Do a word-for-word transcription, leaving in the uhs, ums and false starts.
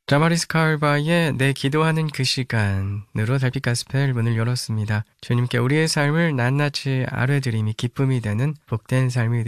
자마리스 카알바의 내 기도하는 그 시간으로 달빛 가스펠 문을 열었습니다. 주님께 우리의 삶을 낱낱이 아뢰드림이 기쁨이 되는 복된 삶이